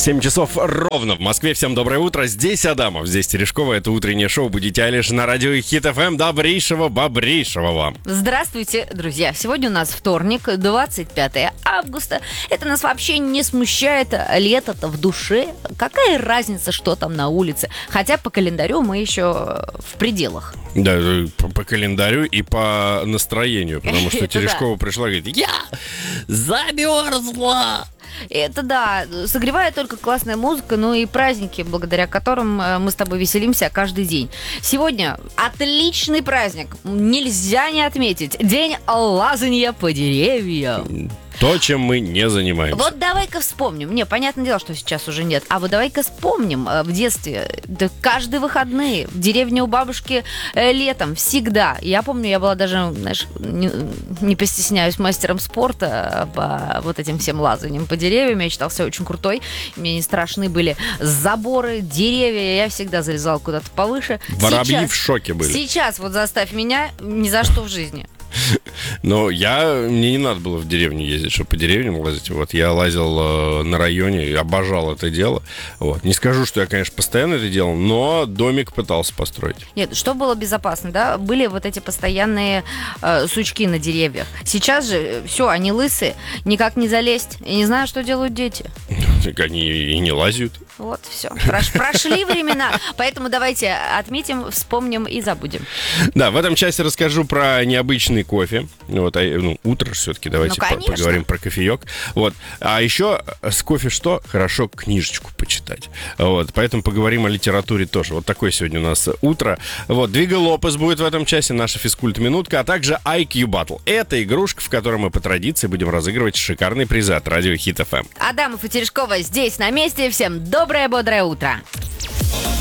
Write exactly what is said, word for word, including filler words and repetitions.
семь часов ровно в Москве. Всем доброе утро. Здесь Адамов, здесь Терешкова. Это утреннее шоу «Будите Алиш» на радио Хит эф эм. Добрейшего, бобрейшего вам. Здравствуйте, друзья. Сегодня у нас вторник, двадцать пятое августа. Это нас вообще не смущает. Лето-то в душе. Какая разница, что там на улице? Хотя по календарю мы еще в пределах. Да, по, по календарю и по настроению. Потому что Терешкова пришла и говорит: я замерзла. Это да, согревает только классная музыка, ну и праздники, благодаря которым мы с тобой веселимся каждый день. Сегодня отличный праздник, нельзя не отметить. День лазанья по деревьям. То, чем мы не занимаемся. Вот давай-ка вспомним. Не, понятное дело, что сейчас уже нет. А вот давай-ка вспомним в детстве. Да, каждые выходные в деревне у бабушки э, летом всегда. Я помню, я была даже, знаешь, не, не постесняюсь, мастером спорта по вот этим всем лазаниям по деревьям. Я считала себя очень крутой. Мне не страшны были заборы, деревья. Я всегда залезала куда-то повыше. Воробьи сейчас, в шоке были. Сейчас вот заставь меня ни за что в жизни. Но я, мне не надо было в деревню ездить, чтобы по деревням лазить. Вот я лазил э, на районе, обожал это дело. Вот. Не скажу, что я, конечно, постоянно это делал, но домик пытался построить. Нет, что было безопасно, да? Были вот эти постоянные э, сучки на деревьях. Сейчас же все, они лысые, никак не залезть. И не знаю, что делают дети. Так они и не лазят. Вот, все. Прош, прошли времена. Поэтому давайте отметим, вспомним и забудем. Да, в этом части расскажу про необычный кофе. Вот, ну, утро все-таки, давайте ну, по- поговорим про кофеек. Вот. А еще с кофе что? Хорошо книжечку почитать. Вот, поэтому поговорим о литературе тоже. Вот такое сегодня у нас утро. Вот, Двига Лопес будет в этом часе, наша физкульт-минутка, а также ай кью Battle. Это игрушка, в которой мы по традиции будем разыгрывать шикарные призы от радио Хит эф эм. Адамов и Терешкова здесь, на месте. Всем доброе, бодрое утро.